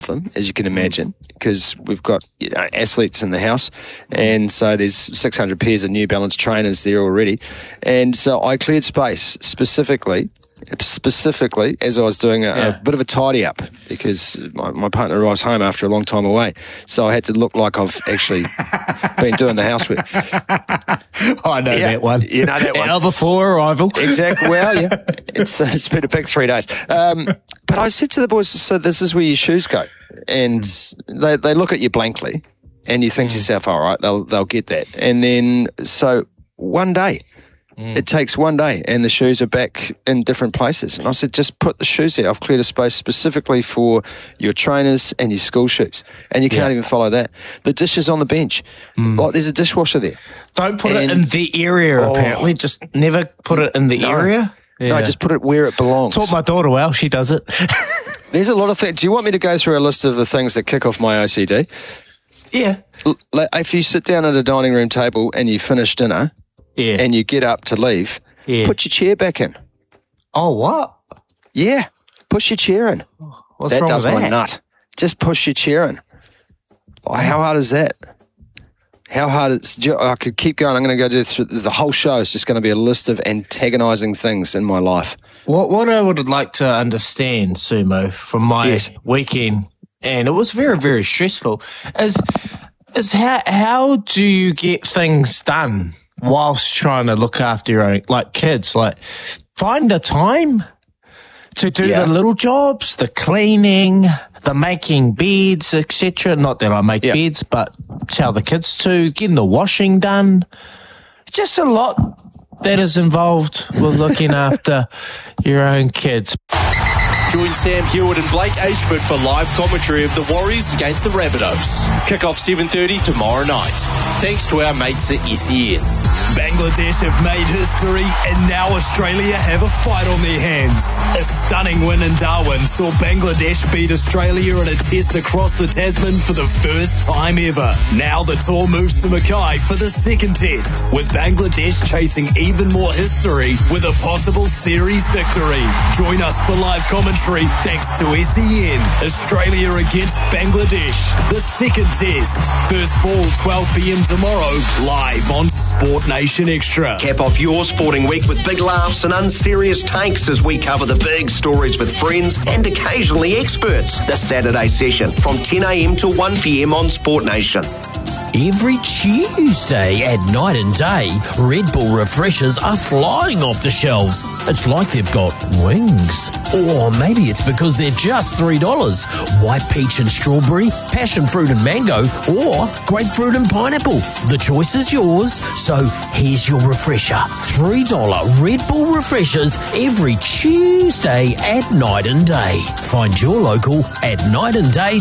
them, as you can imagine, because we've got athletes in the house, and so there's 600 pairs of New Balance trainers there already. And so I cleared space specifically as I was doing a bit of a tidy up, because my partner arrives home after a long time away, so I had to look like I've actually been doing the housework. I know that one. You know that one. Hour before arrival. Exactly. Well, yeah, it's been a big 3 days. But I said to the boys, so this is where your shoes go, and they look at you blankly, and you think to yourself, all right, they'll get that, and then so one day. It takes one day and the shoes are back in different places. And I said, just put the shoes there. I've cleared a space specifically for your trainers and your school shoes. And you can't even follow that. The dishes on the bench. Like, there's a dishwasher there. Don't put it in the area, apparently. Just never put it in the area. Yeah. No, just put it where it belongs. Taught my daughter well. She does it. There's a lot of things. Do you want me to go through a list of the things that kick off my OCD? Yeah. If you sit down at a dining room table and you finish dinner... Yeah. And you get up to leave, put your chair back in. Oh, what? Yeah, push your chair in. What's wrong with that? That does my nut. Just push your chair in. How hard is that? How hard is... I could keep going. I'm going to go through the whole show. It's just going to be a list of antagonising things in my life. What I would like to understand, Sumo, from my weekend, and it was very, very stressful, is how do you get things done whilst trying to look after your own, like kids? Like, find the time to do the little jobs, the cleaning, the making beds, etc. Not that I make beds, but tell the kids to, getting the washing done. Just a lot that is involved with looking after your own kids. Join Sam Hewitt and Blake Ashford for live commentary of the Warriors against the Rabbitohs. Kick-off 7:30 tomorrow night. Thanks to our mates at SEN. Bangladesh have made history, and now Australia have a fight on their hands. A stunning win in Darwin saw Bangladesh beat Australia in a test across the Tasman for the first time ever. Now the tour moves to Mackay for the second test, with Bangladesh chasing even more history with a possible series victory. Join us for live commentary thanks to SEN. Australia against Bangladesh, the second test. First ball 12 p.m. tomorrow, live on Sport Nation Extra. Cap off your sporting week with big laughs and unserious takes as we cover the big stories with friends and occasionally experts. The Saturday session from 10 a.m. to 1 p.m. on Sport Nation. Every Tuesday at Night and Day, Red Bull refreshers are flying off the shelves. It's like they've got wings. Or maybe it's because they're just $3. White peach and strawberry, passion fruit and mango, or grapefruit and pineapple. The choice is yours, so here's your refresher. $3 Red Bull refreshers every Tuesday at Night and Day. Find your local at nightandday.com.